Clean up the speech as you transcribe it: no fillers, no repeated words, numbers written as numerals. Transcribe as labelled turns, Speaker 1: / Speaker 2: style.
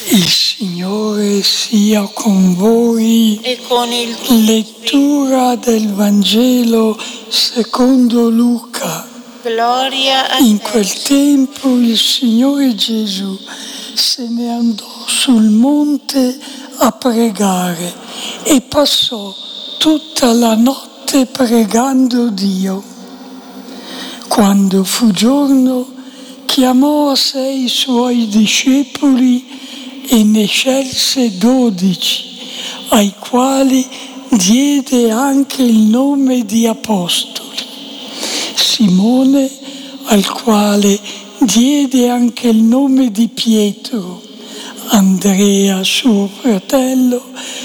Speaker 1: Il Signore sia con voi.
Speaker 2: E con il tuo
Speaker 1: Lettura del Vangelo secondo Luca.
Speaker 2: Gloria a
Speaker 1: In
Speaker 2: te.
Speaker 1: quel tempo il Signore Gesù se ne andò sul monte a pregare e passò tutta la notte pregando Dio. Quando fu giorno, chiamò a sé i suoi discepoli e ne scelse 12, ai quali diede anche il nome di apostoli. Simone, al quale diede anche il nome di Pietro, Andrea suo fratello,